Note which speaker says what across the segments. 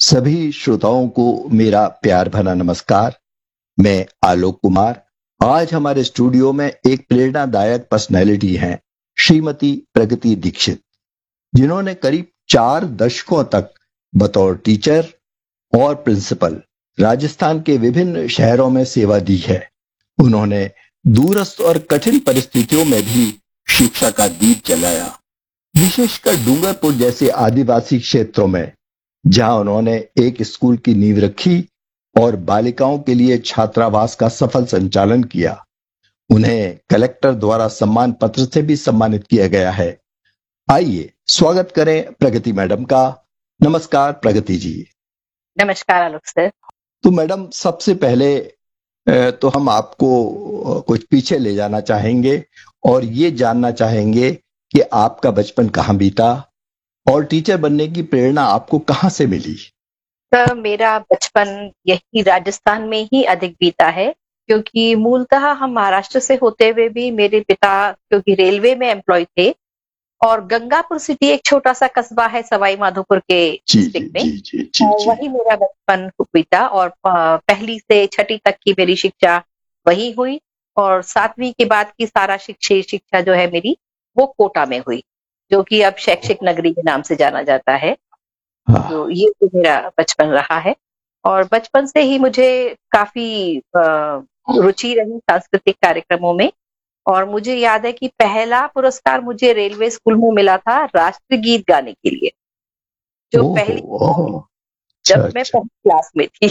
Speaker 1: सभी श्रोताओं को मेरा प्यार भरा नमस्कार। मैं आलोक कुमार। आज हमारे स्टूडियो में एक प्रेरणादायक पर्सनैलिटी हैं श्रीमती प्रगति दीक्षित, जिन्होंने करीब 4 दशकों तक बतौर टीचर और प्रिंसिपल राजस्थान के विभिन्न शहरों में सेवा दी है। उन्होंने दूरस्थ और कठिन परिस्थितियों में भी शिक्षा का दीप जलाया, विशेषकर डूंगरपुर जैसे आदिवासी क्षेत्रों में, जहां उन्होंने एक स्कूल की नींव रखी और बालिकाओं के लिए छात्रावास का सफल संचालन किया। उन्हें कलेक्टर द्वारा सम्मान पत्र से भी सम्मानित किया गया है। आइए स्वागत करें प्रगति मैडम का। नमस्कार प्रगति जी।
Speaker 2: नमस्कार आलोक सर।
Speaker 1: तो मैडम, सबसे पहले तो हम आपको कुछ पीछे ले जाना चाहेंगे और ये जानना चाहेंगे कि आपका बचपन कहाँ बीता और टीचर बनने की प्रेरणा आपको कहाँ से मिली?
Speaker 2: तो मेरा बचपन यही राजस्थान में ही अधिक बीता है, क्योंकि मूलतः हम महाराष्ट्र से होते हुए भी मेरे पिता क्योंकि रेलवे में एम्प्लॉय थे और गंगापुर सिटी एक छोटा सा कस्बा है सवाई माधोपुर के डिस्ट्रिक्ट में, वही मेरा बचपन बीता और पहली से छठी तक की मेरी शिक्षा वही हुई और 7वीं के बाद की सारा शिक्षा जो है मेरी वो कोटा में हुई, जो कि अब शैक्षिक नगरी के नाम से जाना जाता है। तो ये तो मेरा बचपन रहा है और बचपन से ही मुझे काफी रुचि रही सांस्कृतिक कार्यक्रमों में। और मुझे याद है कि पहला पुरस्कार मुझे रेलवे स्कूल में मिला था राष्ट्रीय गीत गाने के लिए, जो पहली जब मैं पहली क्लास में थी।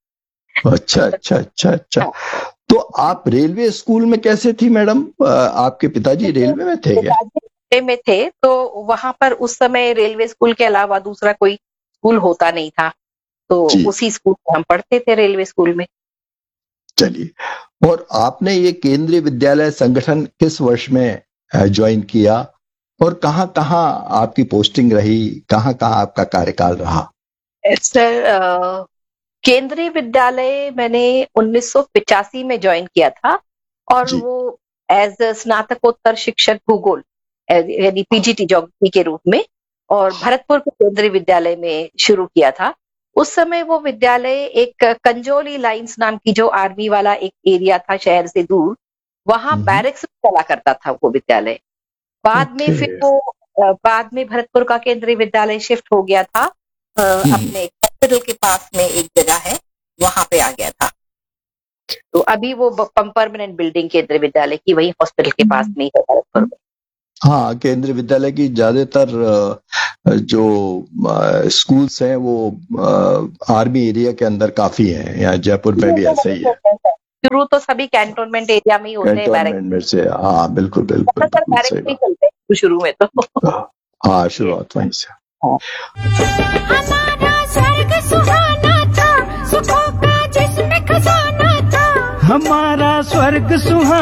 Speaker 1: अच्छा। तो आप रेलवे स्कूल में कैसे थी मैडम? आपके पिताजी रेलवे में थे क्या?
Speaker 2: में थे, तो वहां पर उस समय रेलवे स्कूल के अलावा दूसरा कोई स्कूल होता नहीं था, तो उसी स्कूल में हम पढ़ते थे, रेलवे स्कूल में।
Speaker 1: चलिए, और आपने ये केंद्रीय विद्यालय संगठन किस वर्ष में ज्वाइन किया और कहाँ आपकी पोस्टिंग रही, कहाँ आपका कार्यकाल रहा?
Speaker 2: सर, केंद्रीय विद्यालय मैंने 1985 में ज्वाइन किया था और वो एज स्नातकोत्तर शिक्षक भूगोल यानी पीजीटी ज्योग्राफी के रूप में, और भरतपुर के केंद्रीय विद्यालय में शुरू किया था। उस समय वो विद्यालय एक कंजोली लाइंस नाम की जो आर्मी वाला एक एरिया था शहर से दूर, वहां बैरक्स में चला करता था वो विद्यालय। बाद में फिर वो बाद में भरतपुर का केंद्रीय विद्यालय शिफ्ट हो गया था, अपने हॉस्पिटल के पास में एक जगह है वहां पे आ गया था। तो अभी वो परमानेंट बिल्डिंग केंद्रीय विद्यालय की वही हॉस्पिटल के पास में ही है भरतपुर में।
Speaker 1: हाँ, केंद्रीय विद्यालय की ज्यादातर जो स्कूल्स हैं वो आर्मी एरिया के अंदर काफी हैं। यहाँ जयपुर में भी ऐसे ही है।
Speaker 2: शुरू तो सभी कैंटोनमेंट एरिया में ही होते हैं,
Speaker 1: कैंटोनमेंट से। हाँ, बिल्कुल
Speaker 2: चलते शुरू में तो।
Speaker 1: हाँ, शुरुआत वहीं से।
Speaker 3: हमारा स्वर्ग सुहाना था, सुखों का जिसमें खजाना था। हमारा स्वर्ग सुहाना